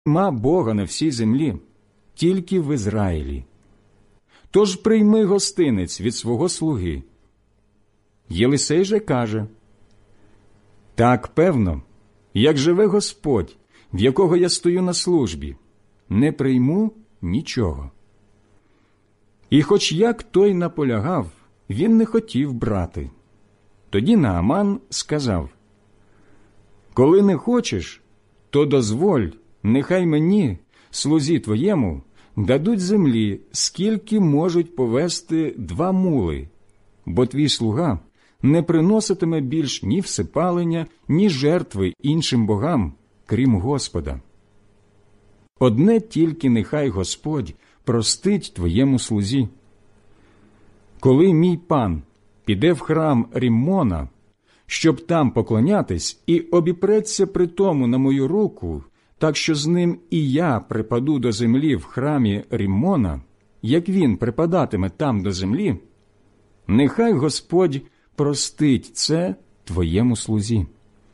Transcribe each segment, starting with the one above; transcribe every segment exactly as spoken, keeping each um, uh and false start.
Нема Бога на всій землі, тільки в Ізраїлі. Тож прийми гостинець від свого слуги. Єлисей же каже: так, певно, як живе Господь, в якого я стою на службі, не прийму нічого. І хоч як той наполягав, він не хотів брати. Тоді Нааман сказав: коли не хочеш, то дозволь, нехай мені, слузі твоєму, дадуть землі, скільки можуть повести два мули, бо твій слуга не приноситиме більш ні всипалення, ні жертви іншим богам, крім Господа. Одне тільки нехай Господь простить твоєму слузі. Коли мій пан піде в храм Ріммона, щоб там поклонятись, і обіпреться при тому на мою руку, так що з ним і я припаду до землі в храмі Ріммона, як він припадатиме там до землі, нехай Господь простить це твоєму слузі.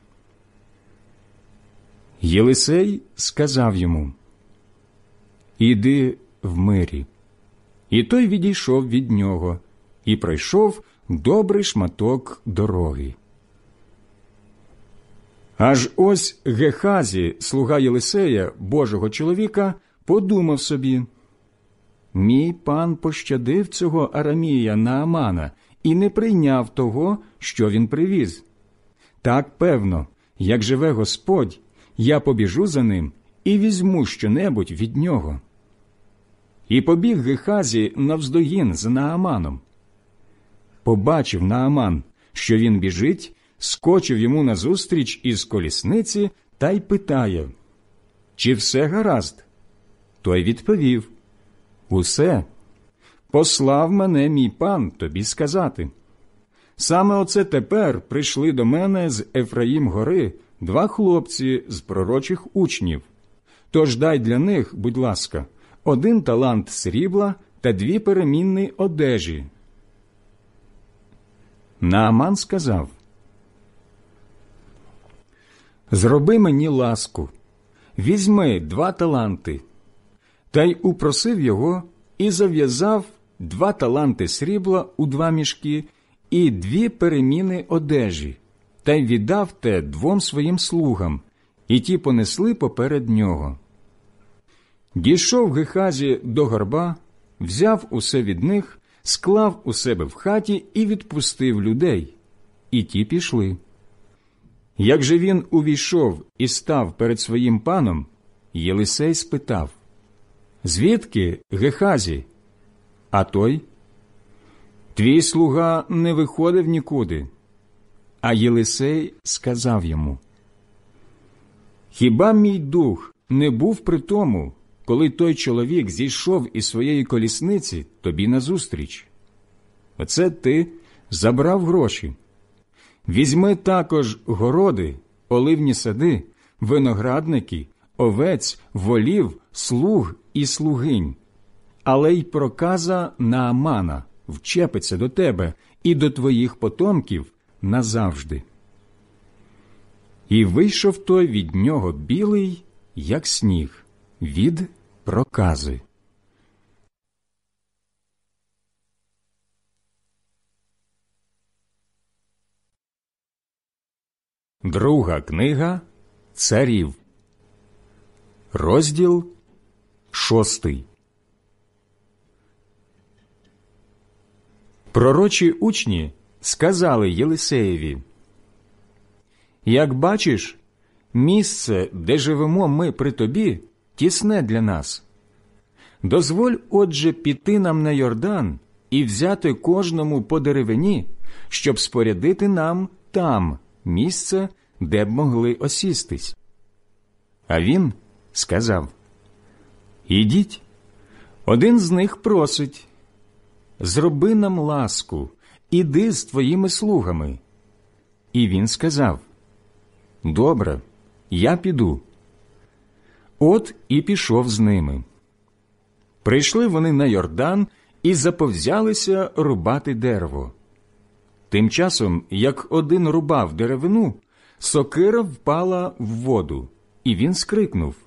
Єлисей сказав йому: іди в мирі. І той відійшов від нього і пройшов добрий шматок дороги. Аж ось Гехазі, слуга Єлисея, Божого чоловіка, подумав собі: мій пан пощадив цього арамія Наамана і не прийняв того, що він привіз. Так, певно, як живе Господь, я побіжу за ним і візьму щонебудь від нього. І побіг Гехазі навздогін за Нааманом. Побачив Нааман, що він біжить, скочив йому назустріч із колісниці та й питає: чи все гаразд? Той відповів: усе. Послав мене мій пан тобі сказати. Саме оце тепер прийшли до мене з Ефраїм-гори два хлопці з пророчих учнів. Тож дай для них, будь ласка, один талант срібла та дві перемінні одежі. Нааман сказав: зроби мені ласку, візьми два таланти. Та й упросив його і зав'язав два таланти срібла у два мішки і дві переміни одежі, та й віддав те двом своїм слугам, і ті понесли поперед нього. Дійшов Гехазі до горба, взяв усе від них, склав у себе в хаті і відпустив людей, і ті пішли. Як же він увійшов і став перед своїм паном, Єлисей спитав: звідки, Гехазі? А той: твій слуга не виходив нікуди. А Єлисей сказав йому: хіба мій дух не був при тому, коли той чоловік зійшов із своєї колісниці тобі назустріч? Оце ти забрав гроші. Візьми також городи, оливні сади, виноградники, овець, волів, слуг і слугинь. Але й проказа Наамана вчепиться до тебе і до твоїх потомків назавжди. І вийшов той від нього білий, як сніг, від прокази. Друга книга Царів, розділ шостий. Пророчі учні сказали Єлисеєві: як бачиш, місце, де живемо ми при тобі, тісне для нас. Дозволь, отже, піти нам на Йордан і взяти кожному по деревині, щоб спорядити нам там місце, де б могли осістись. А він сказав: ідіть. Один з них просить: зроби нам ласку, іди з твоїми слугами. І він сказав: добре, я піду. От і пішов з ними. Прийшли вони на Йордан і заповзялися рубати дерево. Тим часом, як один рубав деревину, сокира впала в воду, і він скрикнув: